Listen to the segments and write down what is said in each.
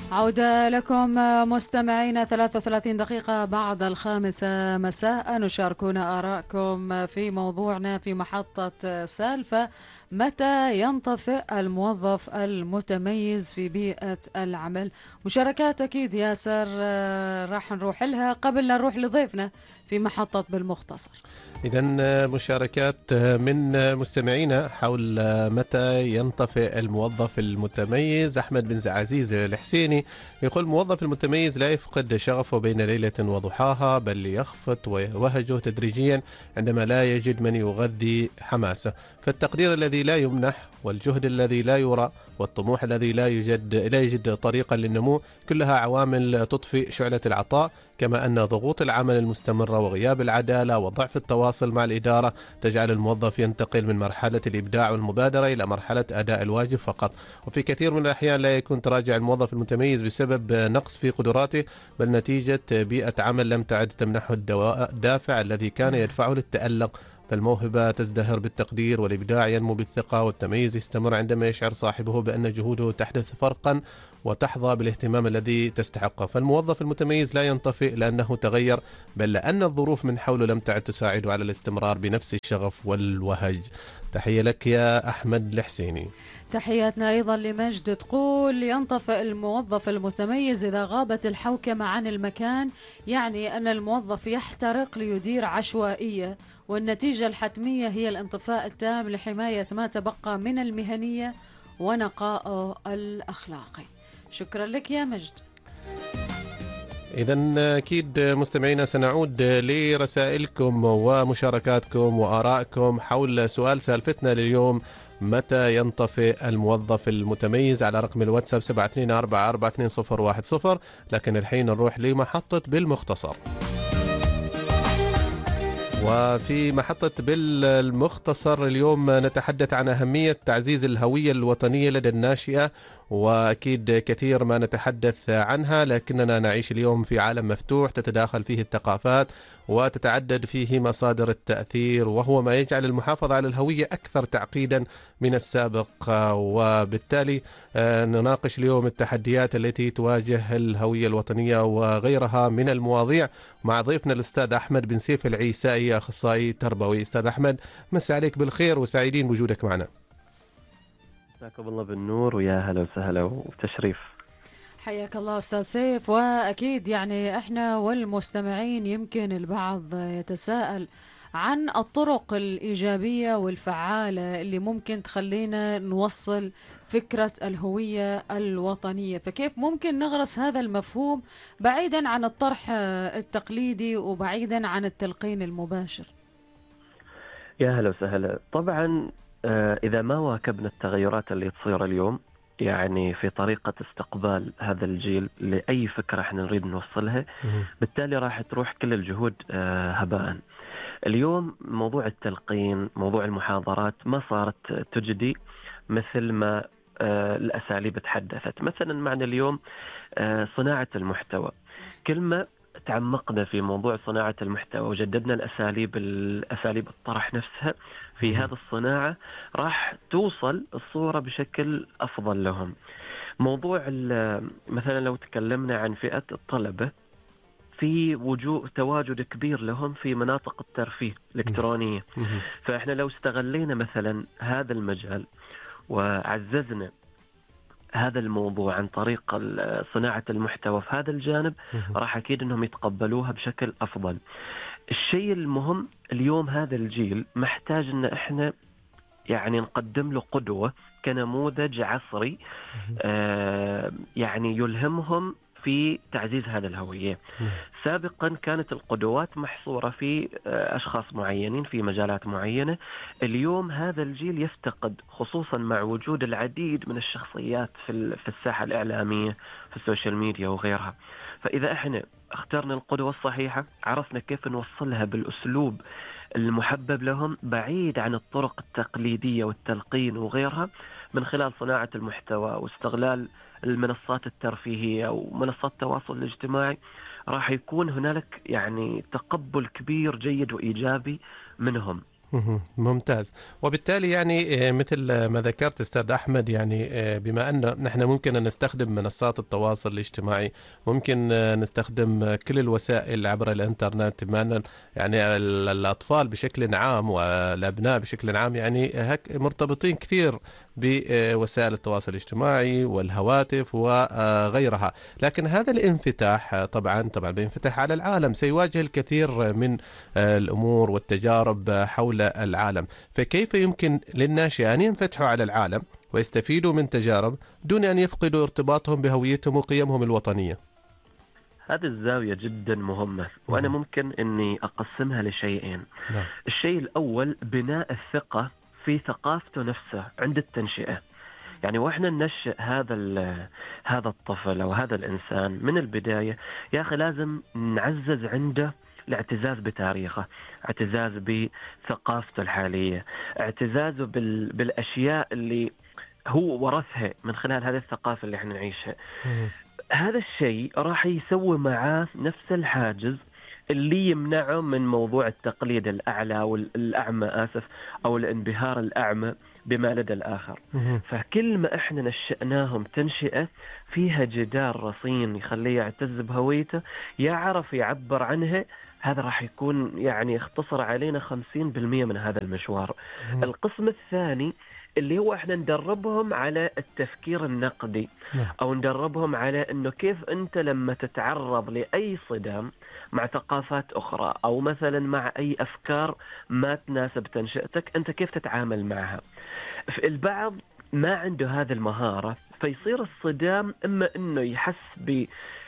عودة لكم مستمعينا 33 دقيقة بعد 5 مساء. نشاركون آراءكم في موضوعنا في محطة سالفة: متى ينطفئ الموظف المتميز في بيئة العمل؟ مشاركات أكيد ياسر، راح نروح لها قبل لا نروح لضيفنا في محطة بالمختصر. إذن مشاركات من مستمعينا حول متى ينطفئ الموظف المتميز. أحمد بن عزيز الحسيني يقول: الموظف المتميز لا يفقد شغفه بين ليلة وضحاها، بل يخفت ويهجه تدريجيا عندما لا يجد من يغذي حماسه. فالتقدير الذي لا يمنح، والجهد الذي لا يرى، والطموح الذي لا يجد طريقا للنمو، كلها عوامل تطفئ شعلة العطاء. كما أن ضغوط العمل المستمرة وغياب العدالة وضعف التواصل مع الإدارة تجعل الموظف ينتقل من مرحلة الإبداع والمبادرة إلى مرحلة أداء الواجب فقط. وفي كثير من الأحيان لا يكون تراجع الموظف المتميز بسبب نقص في قدراته، بل نتيجة بيئة عمل لم تعد تمنحه الدافع الذي كان يدفعه للتألق. فالموهبة تزدهر بالتقدير، والإبداع ينمو بالثقة، والتميز يستمر عندما يشعر صاحبه بأن جهوده تحدث فرقا وتحظى بالاهتمام الذي تستحقه. فالموظف المتميز لا ينطفئ لأنه تغير، بل لأن الظروف من حوله لم تعد تساعده على الاستمرار بنفس الشغف والوهج. تحية لك يا أحمد الحسيني. تحياتنا أيضا لمجد، تقول: ينطفئ الموظف المتميز إذا غابت الحوكمة عن المكان، يعني أن الموظف يحترق ليدير عشوائية، والنتيجة الحتمية هي الانطفاء التام لحماية ما تبقى من المهنية ونقائه الأخلاقي. شكرا لك يا مجد. إذن أكيد مستمعينا سنعود لرسائلكم ومشاركاتكم وآرائكم حول سؤال سالفتنا لليوم: متى ينطفئ الموظف المتميز؟ على رقم الواتساب 72442010. لكن الحين نروح لمحطة بالمختصر. وفي محطة بالمختصر اليوم نتحدث عن أهمية تعزيز الهوية الوطنية لدى الناشئة، وأكيد كثير ما نتحدث عنها، لكننا نعيش اليوم في عالم مفتوح تتداخل فيه الثقافات وتتعدد فيه مصادر التأثير، وهو ما يجعل المحافظة على الهوية أكثر تعقيدا من السابق. وبالتالي نناقش اليوم التحديات التي تواجه الهوية الوطنية وغيرها من المواضيع مع ضيفنا الأستاذ أحمد بن سيف العيسائي، أخصائي تربوي. أستاذ أحمد، مسا عليك بالخير وسعيدين بوجودك معنا. مساكم الله بالنور، ويا هلا وسهلا وتشريف. حياك الله أستاذ سيف. وأكيد يعني إحنا والمستمعين يمكن البعض يتساءل عن الطرق الإيجابية والفعالة اللي ممكن تخلينا نوصل فكرة الهوية الوطنية، فكيف ممكن نغرس هذا المفهوم بعيدا عن الطرح التقليدي وبعيدا عن التلقين المباشر؟ يا هلا وسهلا. طبعا إذا ما واكبنا التغيرات اللي تصير اليوم، يعني في طريقة استقبال هذا الجيل لأي فكرة احنا نريد نوصلها، بالتالي راح تروح كل الجهود هباء. اليوم موضوع التلقين، موضوع المحاضرات ما صارت تجدي مثل ما الأساليب تحدثت. مثلا معنا اليوم صناعة المحتوى، كل ما تعمقنا في موضوع صناعة المحتوى وجددنا الأساليب الطرح نفسها في هذا الصناعة، راح توصل الصورة بشكل أفضل لهم. موضوع مثلا لو تكلمنا عن فئة الطلبة، في تواجد كبير لهم في مناطق الترفيه الإلكترونية. فإحنا لو استغلينا مثلا هذا المجال وعززنا هذا الموضوع عن طريق صناعة المحتوى في هذا الجانب، راح أكيد أنهم يتقبلوها بشكل أفضل. الشيء المهم اليوم، هذا الجيل محتاج أن إحنا يعني نقدم له قدوة كنموذج عصري يعني يلهمهم في تعزيز هذا الهوية. سابقا كانت القدوات محصورة في أشخاص معينين في مجالات معينة. اليوم هذا الجيل يفتقد، خصوصا مع وجود العديد من الشخصيات في الساحة الإعلامية، في السوشيال ميديا وغيرها. فإذا احنا اخترنا القدوة الصحيحة، عرفنا كيف نوصلها بالأسلوب المحبب لهم بعيد عن الطرق التقليدية والتلقين وغيرها، من خلال صناعة المحتوى واستغلال المنصات الترفيهية ومنصات التواصل الاجتماعي، راح يكون هنالك يعني تقبل كبير جيد وإيجابي منهم. ممتاز. وبالتالي يعني مثل ما ذكرت أستاذ أحمد، يعني بما أن نحن ممكن أن نستخدم منصات التواصل الاجتماعي، ممكن نستخدم كل الوسائل عبر الإنترنت، بما أن يعني الأطفال بشكل عام والأبناء بشكل عام يعني مرتبطين كثير بوسائل التواصل الاجتماعي والهواتف وغيرها. لكن هذا الانفتاح طبعا بينفتح على العالم، سيواجه الكثير من الأمور والتجارب حول العالم. فكيف يمكن للناشئة أن ينفتحوا على العالم ويستفيدوا من تجارب دون أن يفقدوا ارتباطهم بهويتهم وقيمهم الوطنية؟ هذه الزاوية جدا مهمة، وأنا ممكن أني أقسمها لشيئين. نعم. الشيء الأول بناء الثقة في ثقافته نفسه عند التنشئة. يعني وإحنا ننشئ هذا الطفل أو هذا الإنسان من البداية، يا أخي لازم نعزز عنده الاعتزاز بتاريخه، اعتزاز بثقافته الحالية، اعتزازه بالأشياء اللي هو ورثها من خلال هذه الثقافة اللي احنا نعيشها. هذا الشيء راح يسوي معاه نفس الحاجز اللي يمنعه من موضوع التقليد الأعلى والأعمى أو الانبهار الأعمى بما لدى الآخر. فكل ما احنا نشأناهم تنشئة فيها جدار رصين يخليه يعتز بهويته، يعرف يعبر عنها، هذا راح يكون يعني اختصر علينا 50% من هذا المشوار. القسم الثاني اللي هو احنا ندربهم على التفكير النقدي، او ندربهم على انه كيف انت لما تتعرض لاي صدام مع ثقافات اخرى، او مثلا مع اي افكار ما تناسب تنشئتك، انت كيف تتعامل معها. البعض ما عنده هذه المهارة، فيصير الصدام اما انه يحس ب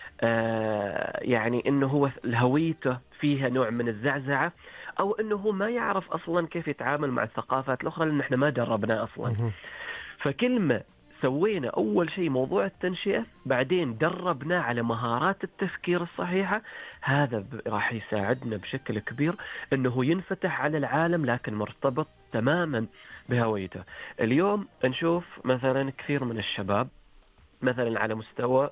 يعني انه هو هويته فيها نوع من الزعزعة، او انه هو ما يعرف اصلا كيف يتعامل مع الثقافات الاخرى لان احنا ما دربناه اصلا. فكلمة سوينا اول شيء موضوع التنشئة، بعدين دربناه على مهارات التفكير الصحيحة، هذا راح يساعدنا بشكل كبير انه ينفتح على العالم لكن مرتبط تماما بهويته. اليوم نشوف مثلا كثير من الشباب مثلا على مستوى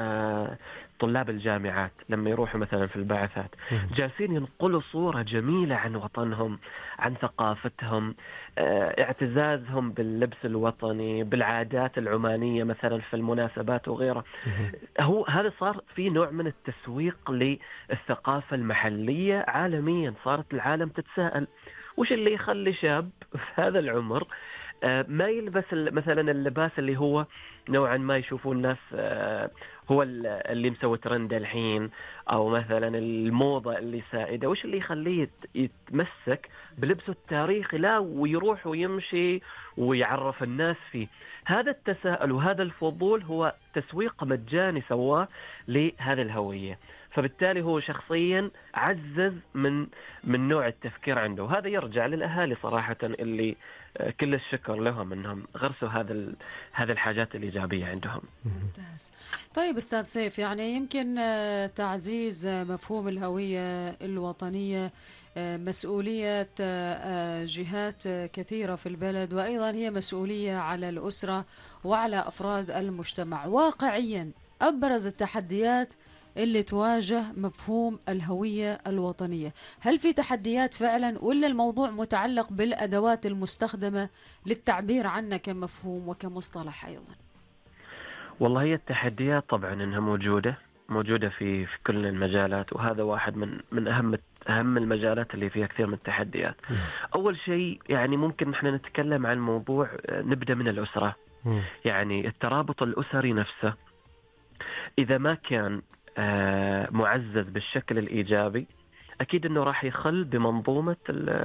طلاب الجامعات لما يروحوا مثلا في البعثات، جالسين ينقلوا صورة جميلة عن وطنهم، عن ثقافتهم، اعتزازهم باللبس الوطني، بالعادات العمانية مثلا في المناسبات وغيره. هو هذا صار في نوع من التسويق للثقافة المحلية عالميا. صارت العالم تتساءل وش اللي يخلي شاب في هذا العمر ما يلبس مثلا اللباس اللي هو نوعا ما يشوفون الناس هو اللي مسوي ترند الحين، او مثلا الموضة اللي سائدة، وش اللي يخليه يتمسك بلبسه التاريخي لا ويروح ويمشي ويعرف الناس فيه. هذا التساؤل وهذا الفضول هو تسويق مجاني سواه لهذه الهوية، فبالتالي هو شخصيا عزز من نوع التفكير عنده. وهذا يرجع للأهالي صراحة اللي كل الشكر لهم انهم غرسوا هذه الحاجات الإيجابية عندهم. ممتاز. طيب أستاذ سيف، يعني يمكن تعزيز مفهوم الهوية الوطنية مسؤولية جهات كثيرة في البلد، وأيضا هي مسؤولية على الأسرة وعلى أفراد المجتمع. واقعيا أبرز التحديات اللي تواجه مفهوم الهوية الوطنية، هل في تحديات فعلا ولا الموضوع متعلق بالأدوات المستخدمة للتعبير عنه كمفهوم وكمصطلح أيضا؟ والله هي التحديات طبعا انها موجودة في كل المجالات، وهذا واحد من أهم المجالات اللي فيها كثير من التحديات. أول شيء يعني ممكن نحن نتكلم عن موضوع، نبدأ من الأسرة. يعني الترابط الأسري نفسه إذا ما كان معزز بالشكل الإيجابي، أكيد أنه راح يخل بمنظومة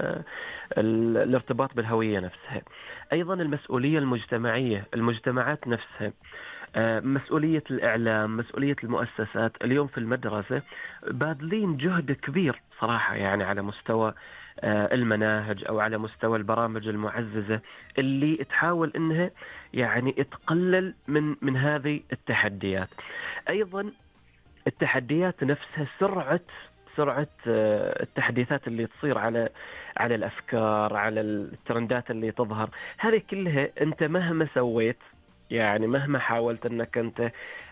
الارتباط بالهوية نفسها. أيضا المسؤولية المجتمعية، المجتمعات نفسها، مسؤولية الإعلام، مسؤولية المؤسسات. اليوم في المدرسة باذلين جهد كبير صراحة، يعني على مستوى المناهج أو على مستوى البرامج المعززة اللي تحاول أنها يعني تقلل من هذه التحديات. أيضا التحديات نفسها سرعة التحديثات اللي تصير على الأفكار، على الترندات اللي تظهر. هذه كلها أنت مهما سويت، يعني مهما حاولت أنك أنت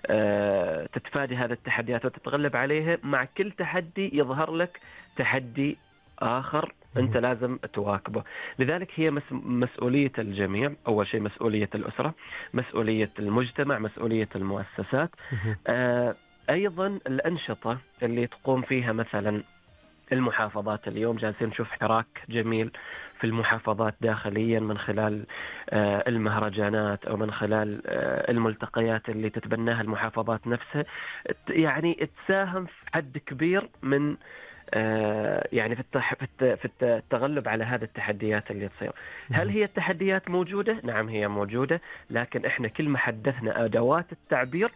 تتفادي هذه التحديات وتتغلب عليها، مع كل تحدي يظهر لك تحدي آخر أنت لازم تواكبه. لذلك هي مسؤولية الجميع. أول شيء مسؤولية الأسرة، مسؤولية المجتمع، مسؤولية المؤسسات. أيضا الأنشطة اللي تقوم فيها مثلا المحافظات. اليوم جالسين نشوف حراك جميل في المحافظات داخليا من خلال المهرجانات أو من خلال الملتقيات اللي تتبناها المحافظات نفسها، يعني تساهم في حد كبير من يعني في التغلب على هذه التحديات اللي تصير. هل هي التحديات موجودة؟ نعم هي موجودة، لكن احنا كل ما حدثنا أدوات التعبير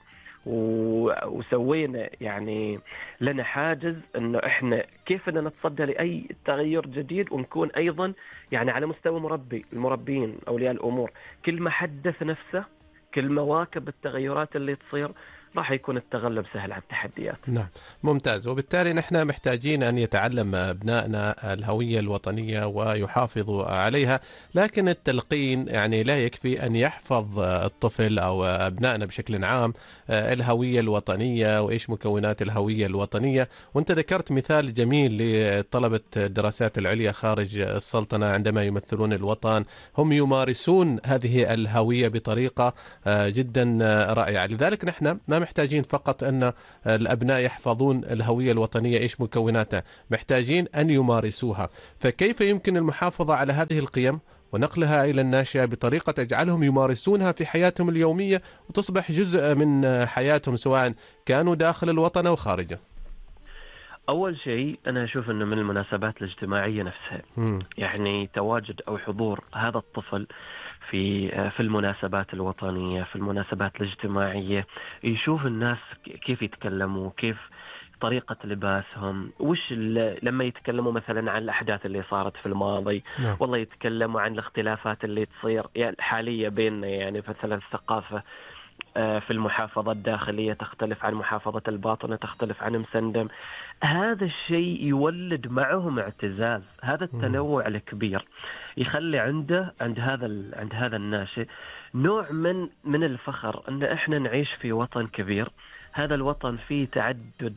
وسوينا يعني لنا حاجز انه احنا كيف بدنا نتصدى لاي تغير جديد، ونكون ايضا يعني على مستوى المربين اولياء الامور، كل ما حدث نفسه، كل ما واكب التغيرات اللي تصير، راح يكون التغلب سهل على التحديات. نعم، ممتاز. وبالتالي نحن محتاجين أن يتعلم أبنائنا الهوية الوطنية ويحافظوا عليها، لكن التلقين يعني لا يكفي أن يحفظ الطفل أو أبنائنا بشكل عام الهوية الوطنية وإيش مكونات الهوية الوطنية. وأنت ذكرت مثال جميل لطلبة الدراسات العليا خارج السلطنة عندما يمثلون الوطن، هم يمارسون هذه الهوية بطريقة جدا رائعة. لذلك نحن ما محتاجين فقط أن الأبناء يحفظون الهوية الوطنية إيش مكوناتها، محتاجين أن يمارسوها. فكيف يمكن المحافظة على هذه القيم ونقلها إلى الناشئة بطريقة تجعلهم يمارسونها في حياتهم اليومية وتصبح جزء من حياتهم سواء كانوا داخل الوطن أو خارجه؟ أول شيء أنا أشوف أنه من المناسبات الاجتماعية نفسها، يعني تواجد أو حضور هذا الطفل في المناسبات الوطنية، في المناسبات الاجتماعية، يشوف الناس كيف يتكلموا، كيف طريقة لباسهم، لما يتكلموا مثلا عن الأحداث اللي صارت في الماضي. والله يتكلموا عن الاختلافات اللي تصير يعني حاليا بيننا، يعني مثلا الثقافة في المحافظة الداخلية تختلف عن محافظة الباطنة، تختلف عن مسندم. هذا الشيء يولد معهم اعتزاز. هذا التنوع الكبير يخلي عند هذا الناشئ نوع من الفخر ان احنا نعيش في وطن كبير. هذا الوطن فيه تعدد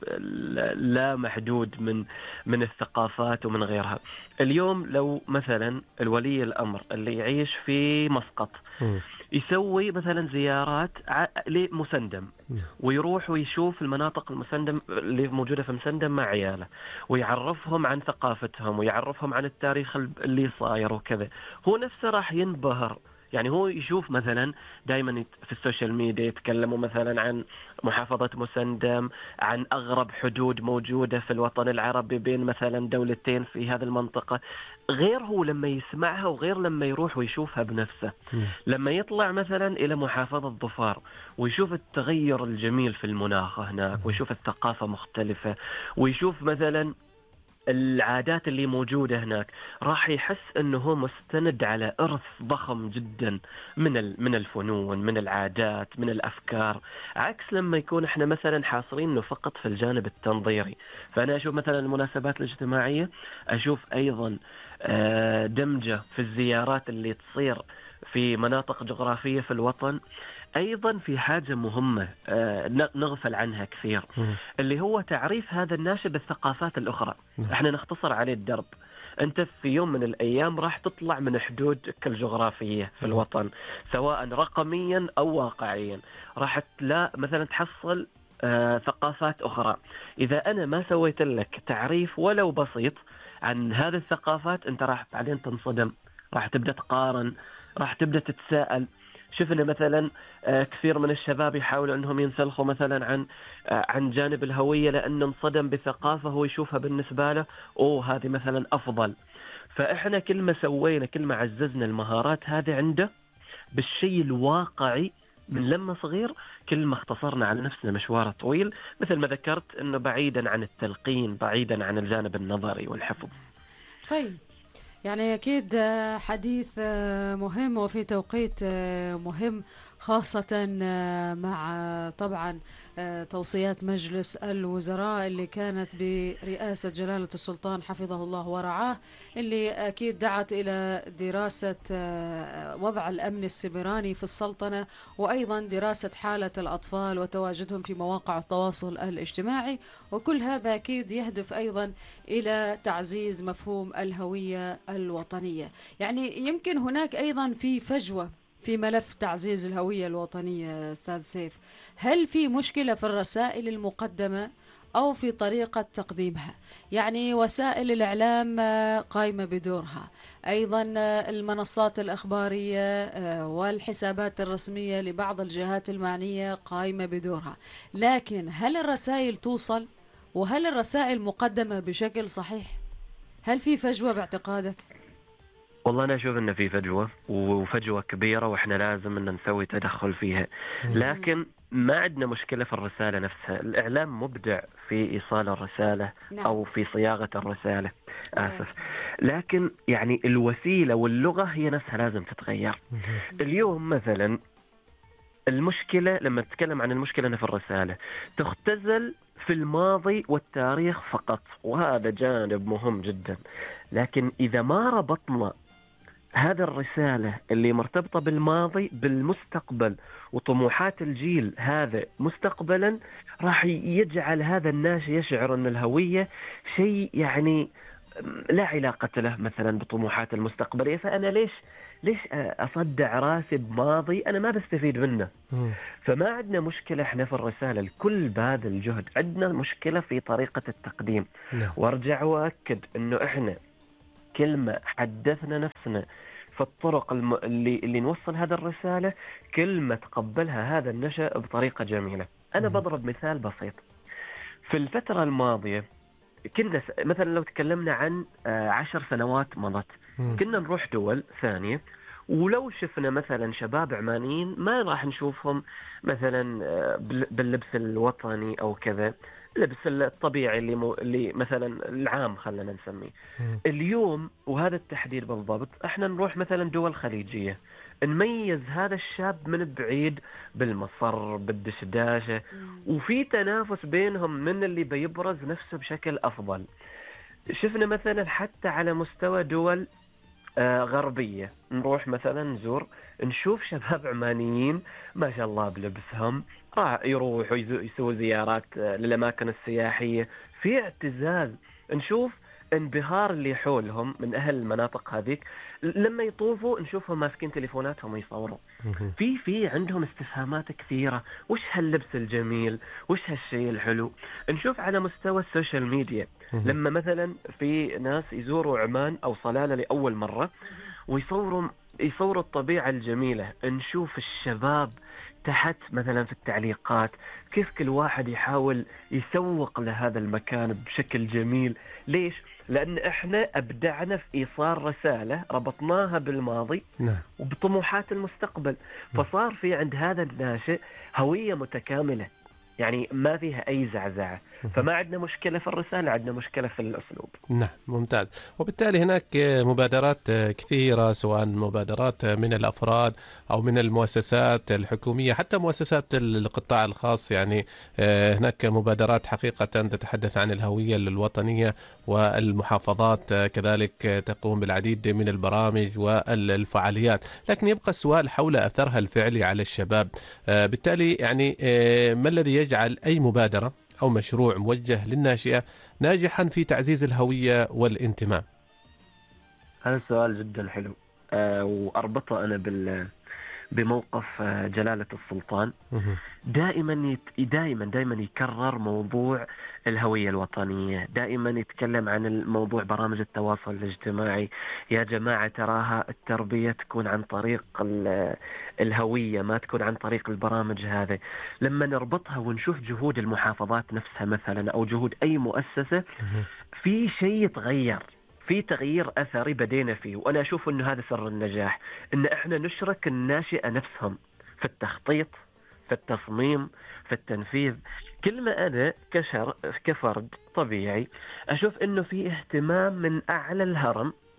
لا محدود من الثقافات ومن غيرها. اليوم لو مثلا الولي الأمر اللي يعيش في مسقط يسوي مثلا زيارات لمسندم، ويروح ويشوف المناطق المسندم اللي موجودة في مسندم مع عياله، ويعرفهم عن ثقافتهم ويعرفهم عن التاريخ اللي صاير وكذا، هو نفسه راح ينبهر. يعني هو يشوف مثلا دائما في السوشيال ميديا يتكلموا مثلا عن محافظة مسندم، عن أغرب حدود موجودة في الوطن العربي بين مثلا دولتين في هذه المنطقة، غير هو لما يسمعها وغير لما يروح ويشوفها بنفسه. لما يطلع مثلا إلى محافظة ظفار ويشوف التغير الجميل في المناخ هناك، ويشوف الثقافة مختلفة، ويشوف مثلا العادات اللي موجودة هناك، راح يحس أنه هو مستند على إرث ضخم جدا من الفنون، من العادات، من الأفكار، عكس لما يكون احنا مثلا حاصرين فقط في الجانب التنظيري. فأنا أشوف مثلا المناسبات الاجتماعية، أشوف أيضا دمجة في الزيارات اللي تصير في مناطق جغرافية في الوطن. أيضا في حاجة مهمة نغفل عنها كثير، اللي هو تعريف هذا الناشئ بالثقافات الأخرى. احنا نختصر عليه الدرب. أنت في يوم من الأيام راح تطلع من حدودك الجغرافية في الوطن، سواء رقميا أو واقعيا، راح مثلا تحصل ثقافات أخرى. إذا أنا ما سويت لك تعريف ولو بسيط عن هذه الثقافات، أنت راح بعدين تنصدم، راح تبدأ تقارن، راح تبدأ تتساءل. شفنا مثلا كثير من الشباب يحاولوا أنهم ينسلخوا مثلا عن جانب الهوية، لأنه انصدم بثقافة هو يشوفها بالنسبة له هذه مثلا أفضل. فإحنا كل ما سوينا، كل ما عززنا المهارات هذه عنده بالشيء الواقعي من لما صغير، كل ما اختصرنا على نفسنا مشوار طويل، مثل ما ذكرت أنه بعيدا عن التلقين، بعيدا عن الجانب النظري والحفظ. طيب، يعني أكيد حديث مهم وفي توقيت مهم، خاصة مع طبعا توصيات مجلس الوزراء اللي كانت برئاسة جلالة السلطان حفظه الله ورعاه، اللي أكيد دعت إلى دراسة وضع الأمن السيبراني في السلطنة، وأيضا دراسة حالة الأطفال وتواجدهم في مواقع التواصل الاجتماعي، وكل هذا أكيد يهدف أيضا إلى تعزيز مفهوم الهوية الوطنية. يعني يمكن هناك أيضا في فجوة في ملف تعزيز الهوية الوطنية أستاذ سيف. هل في مشكلة في الرسائل المقدمة أو في طريقة تقديمها؟ يعني وسائل الإعلام قائمة بدورها، أيضا المنصات الأخبارية والحسابات الرسمية لبعض الجهات المعنية قائمة بدورها، لكن هل الرسائل توصل؟ وهل الرسائل مقدمة بشكل صحيح؟ هل في فجوة باعتقادك؟ والله أنا أشوف إن في فجوة، وفجوة كبيرة، وإحنا لازم إن نسوي تدخل فيها. لكن ما عندنا مشكلة في الرسالة نفسها. الإعلام مبدع في إيصال الرسالة نعم. أو في صياغة الرسالة، آسف. لكن يعني الوسيلة واللغة هي نفسها لازم تتغير. اليوم مثلا المشكلة، لما تتكلم عن المشكلة في الرسالة، تختزل في الماضي والتاريخ فقط، وهذا جانب مهم جدا. لكن إذا ما ربطنا هذا الرسالة اللي مرتبطة بالماضي بالمستقبل وطموحات الجيل هذا مستقبلا، راح يجعل هذا الناشئ يشعر أن الهوية شيء يعني لا علاقة له مثلا بطموحات المستقبلية. فأنا ليش أصدع راسي بماضي أنا ما بستفيد منه؟ فما عندنا مشكلة احنا في الرسالة، الكل باذل جهد، عندنا مشكلة في طريقة التقديم. وارجع وأكد أنه احنا كل ما حدثنا نفسنا في الطرق اللي نوصل هذا الرسالة، كل ما تقبلها هذا النشأ بطريقة جميلة. أنا بضرب مثال بسيط. في الفترة الماضية كنا مثلا لو تكلمنا عن 10 سنوات مضت، كنا نروح دول ثانية، ولو شفنا مثلا شباب عمانيين ما راح نشوفهم مثلا باللبس الوطني أو كذا، اللبس الطبيعي اللي مثلا العام خلنا نسميه. اليوم وهذا التحديد بالضبط، احنا نروح مثلا دول خليجية، نميز هذا الشاب من بعيد بالمصر بالدشداشة، وفي تنافس بينهم من اللي بيبرز نفسه بشكل أفضل. شفنا مثلا حتى على مستوى دول غربية، نروح مثلا نزور، نشوف شباب عمانيين ما شاء الله بلبسهم، يروحوا يسووا زيارات للأماكن السياحية في اعتزاز، نشوف انبهار اللي حولهم من أهل المناطق هذيك، لما يطوفوا نشوفهم ماسكين تليفوناتهم يصوروا. في عندهم استفهامات كثيرة، وش هاللبس الجميل، وش هالشيء الحلو. نشوف على مستوى السوشيال ميديا، لما مثلا في ناس يزوروا عمان أو صلالة لأول مرة ويصوروا الطبيعة الجميلة، نشوف الشباب تحت مثلا في التعليقات كيف كل واحد يحاول يسوق لهذا المكان بشكل جميل. ليش؟ لأن إحنا أبدعنا في إيصال رسالة ربطناها بالماضي وبطموحات المستقبل، فصار في عند هذا الناشئ هوية متكاملة، يعني ما فيها أي زعزعة. فما عندنا مشكلة في الرسالة، عندنا مشكلة في الأسلوب. نعم، ممتاز. وبالتالي هناك مبادرات كثيرة، سواء مبادرات من الأفراد أو من المؤسسات الحكومية، حتى مؤسسات القطاع الخاص. يعني هناك مبادرات حقيقة تتحدث عن الهوية الوطنية، والمحافظات كذلك تقوم بالعديد من البرامج والفعاليات. لكن يبقى السؤال حول أثرها الفعلي على الشباب. بالتالي يعني ما الذي يجعل أي مبادرة أو مشروع موجه للناشئة ناجحا في تعزيز الهوية والانتماء؟ هذا السؤال جدا حلو، وأربطه أنا بموقف جلالة السلطان. دائما يكرر موضوع الهوية الوطنية، دائما يتكلم عن موضوع برامج التواصل الاجتماعي. يا جماعة تراها التربية تكون عن طريق الهوية، ما تكون عن طريق البرامج هذه. لما نربطها ونشوف جهود المحافظات نفسها مثلا أو جهود أي مؤسسة، في شيء يتغير، في تغيير أثري بدينا فيه. وأنا أشوف أنه هذا سر النجاح، أن إحنا نشرك الناشئة نفسهم في التخطيط، في التصميم، في التنفيذ. كل ما أنا كفرد طبيعي أشوف أنه في اهتمام من أعلى الهرم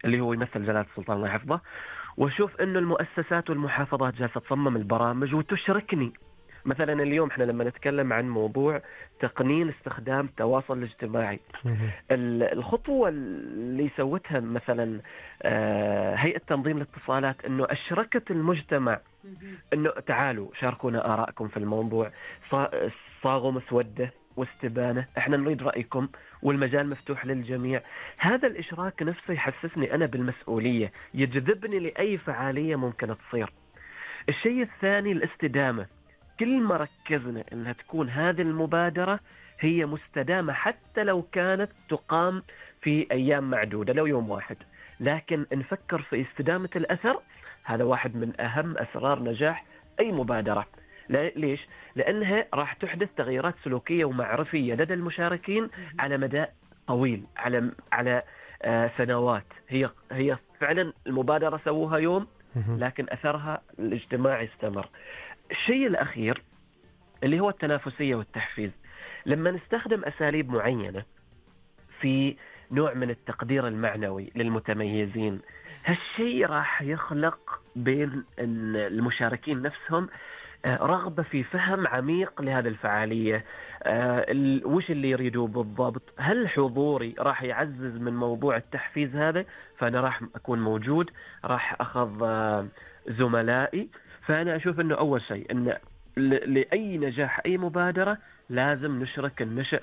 اللي هو يمثل جلالة السلطان الله يحفظه، وأشوف إنه المؤسسات والمحافظات جالسة تصمم البرامج وتشركني. مثلا اليوم احنا لما نتكلم عن موضوع تقنين استخدام التواصل الاجتماعي، الخطوة اللي سوتها مثلا هيئة تنظيم الاتصالات انه اشركت المجتمع، انه تعالوا شاركونا آراءكم في الموضوع، صاغوا مسودة واستبانة، احنا نريد رأيكم والمجال مفتوح للجميع. هذا الاشراك نفسه يحسسني انا بالمسؤولية، يجذبني لأي فعالية ممكن تصير. الشيء الثاني الاستدامة، كل ما ركزنا انها تكون هذه المبادرة هي مستدامة، حتى لو كانت تقام في ايام معدودة، لو يوم واحد، لكن نفكر في استدامة الاثر. هذا واحد من اهم اسرار نجاح اي مبادرة. ليش؟ لانها راح تحدث تغييرات سلوكية ومعرفية لدى المشاركين على مدى طويل، على سنوات. هي فعلا المبادرة سووها يوم، لكن اثرها الاجتماعي استمر. الشيء الأخير اللي هو التنافسية والتحفيز، لما نستخدم أساليب معينة في نوع من التقدير المعنوي للمتميزين، هالشيء راح يخلق بين المشاركين نفسهم رغبة في فهم عميق لهذه الفعالية، وش اللي يريدوه بالضبط. هل حضوري راح يعزز من موضوع التحفيز هذا؟ فأنا راح أكون موجود، راح أخذ زملائي. فأنا أشوف أنه أول شيء أن لأي نجاح أي مبادرة لازم نشرك النشأ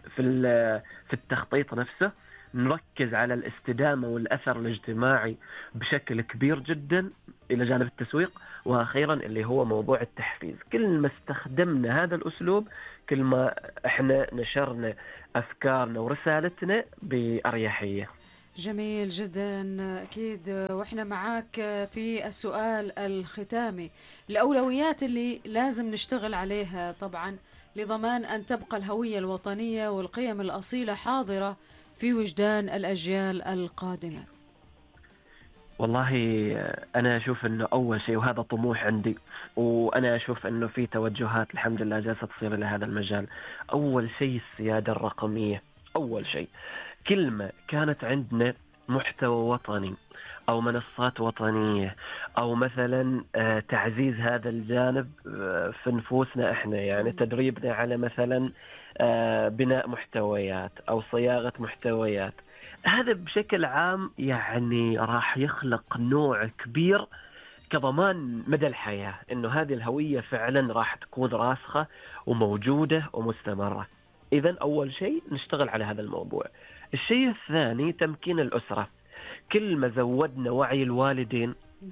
في التخطيط نفسه، نركز على الاستدامة والأثر الاجتماعي بشكل كبير جدا إلى جانب التسويق، وأخيرا اللي هو موضوع التحفيز. كل ما استخدمنا هذا الأسلوب كل ما احنا نشرنا أفكارنا ورسالتنا بأريحية. جميل جدا. أكيد وإحنا معاك في السؤال الختامي، الأولويات اللي لازم نشتغل عليها طبعا لضمان أن تبقى الهوية الوطنية والقيم الأصيلة حاضرة في وجدان الأجيال القادمة. والله أنا أشوف أنه أول شيء، وهذا طموح عندي، وأنا أشوف أنه في توجهات الحمد لله جالسة تصير إلى هذا المجال. أول شيء السيادة الرقمية. أول شيء كل ما كانت عندنا محتوى وطني أو منصات وطنية أو مثلا تعزيز هذا الجانب في نفوسنا إحنا، يعني تدريبنا على مثلا بناء محتويات أو صياغة محتويات، هذا بشكل عام يعني راح يخلق نوع كبير كضمان مدى الحياة إنه هذه الهوية فعلا راح تكون راسخة وموجودة ومستمرة. إذن أول شيء نشتغل على هذا الموضوع. الشيء الثاني تمكين الأسرة. كل ما زودنا وعي الوالدين،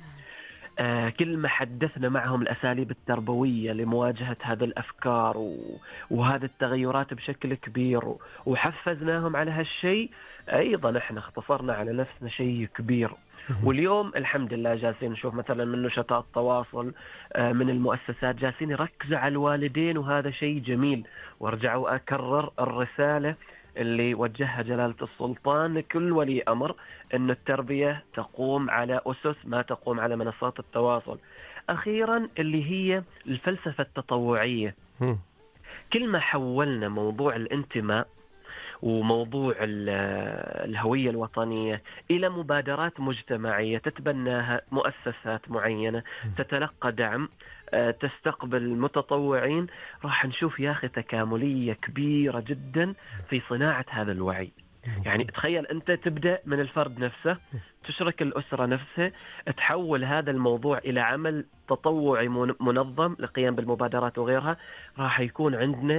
كل ما حدثنا معهم الأساليب التربوية لمواجهة هذه الأفكار وهذه التغيرات بشكل كبير، وحفزناهم على هالشيء، أيضا احنا اختصرنا على نفسنا شيء كبير. واليوم الحمد لله جالسين نشوف مثلا من نشطاء التواصل من المؤسسات جالسين يركزوا على الوالدين، وهذا شيء جميل. وارجع وأكرر الرسالة اللي وجهها جلالة السلطان لكل ولي أمر، أن التربية تقوم على أسس ما تقوم على منصات التواصل. أخيرا اللي هي الفلسفة التطوعية. كل ما حولنا موضوع الانتماء وموضوع الهوية الوطنية إلى مبادرات مجتمعية تتبناها مؤسسات معينة، تتلقى دعم، تستقبل متطوعين، راح نشوف يا أخي تكاملية كبيرة جدا في صناعة هذا الوعي. يعني تخيل أنت تبدأ من الفرد نفسه، تشرك الأسرة نفسها، تحول هذا الموضوع إلى عمل تطوعي منظم للقيام بالمبادرات وغيرها، راح يكون عندنا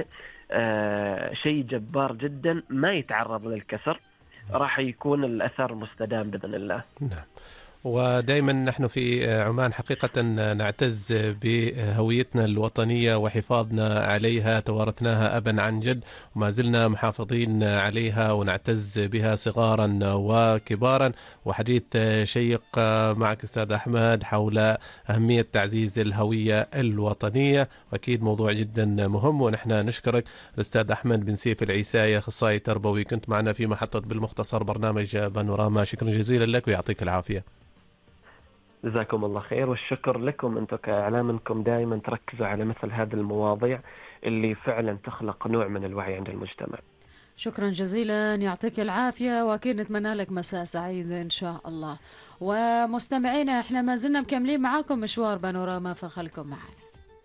شيء جبار جدا ما يتعرض للكسر، راح يكون الأثر مستدام بإذن الله. نعم. ودائما نحن في عمان حقيقة نعتز بهويتنا الوطنية وحفاظنا عليها، توارثناها أبا عن جد وما زلنا محافظين عليها ونعتز بها صغارا وكبارا. وحديث شيق معك أستاذ أحمد حول أهمية تعزيز الهوية الوطنية، وأكيد موضوع جدا مهم. ونحن نشكرك الأستاذ أحمد بن سيف العيساي، أخصائي تربوي، كنت معنا في محطة بالمختصر برنامج بانوراما. شكرا جزيلا لك ويعطيك العافية. جزاكم الله خير، والشكر لكم أنتم كإعلام أنكم دائما تركزوا على مثل هذه المواضيع اللي فعلا تخلق نوع من الوعي عند المجتمع. شكرا جزيلا، يعطيك العافية، وأكيد نتمنى لك مساء سعيد إن شاء الله. ومستمعينا احنا ما زلنا مكملين معاكم مشوار بانوراما، فخلكم معنا.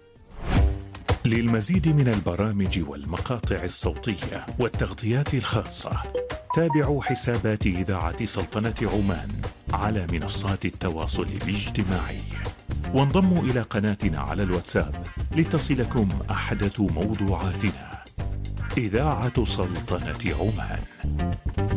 للمزيد من البرامج والمقاطع الصوتية والتغطيات الخاصة تابعوا حسابات إذاعة سلطنة عمان على منصات التواصل الاجتماعي، وانضموا إلى قناتنا على الواتساب لتصلكم أحدث موضوعاتنا. إذاعة سلطنة عمان.